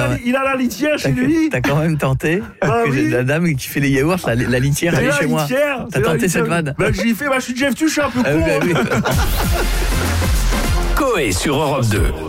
il a la litière chez lui. T'as quand même tenté que j'ai la dame qui fait les yaourts, la litière, elle est chez moi. T'as tenté cette vanne? J'ai fait, je suis Jeff Tuch, je suis un peu con. Oui. Coé sur Europe 2.